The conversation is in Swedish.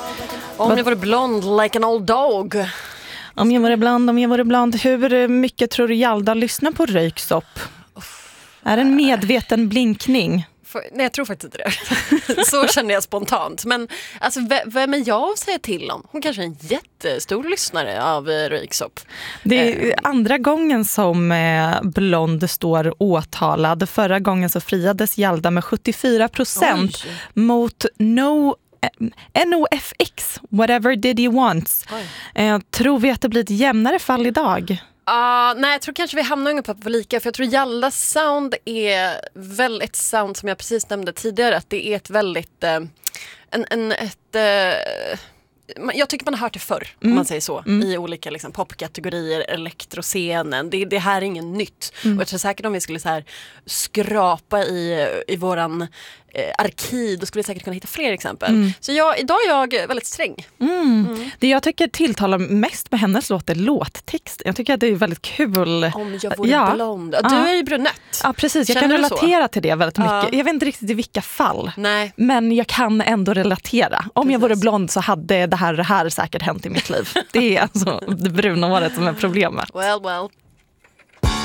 Om jag vore blond like an old dog. Om jag vore blond. Hur mycket tror du Hjalda lyssnar på Röyksopp? Är det en medveten blinkning? Nej, jag tror faktiskt inte det. Så känner jag spontant. Men alltså, vem är jag att säga till om? Hon kanske är en jättestor lyssnare av Röyksopp. Det är andra gången som Blond står åtalad. Förra gången så friades Hjalda med 74% mot NOFX, whatever did you want. Tror vi att det blir ett jämnare fall idag? Nej, jag tror kanske vi hamnar ungefär på lika. För jag tror Hjaldas sound är väl ett sound som jag precis nämnde tidigare. Att det är ett väldigt... jag tycker man har hört det förr, om man säger så, i olika liksom, popkategorier, elektroscenen. Det här är inget nytt. Och jag tror säkert om vi skulle så här, skrapa i våran arkid, då skulle vi säkert kunna hitta fler exempel. Så idag är jag väldigt sträng. Det jag tycker tilltalar mest med hennes låt är låttext. Jag tycker att det är väldigt kul. Om jag vore blond. Du är ju brunett. Ja, precis. Jag kan relatera till det väldigt mycket. Jag vet inte riktigt i vilka fall. Nej. Men jag kan ändå relatera. Om jag vore blond så hade det här säkert hänt i mitt liv. Det är alltså det bruna håret som är problemet. Well.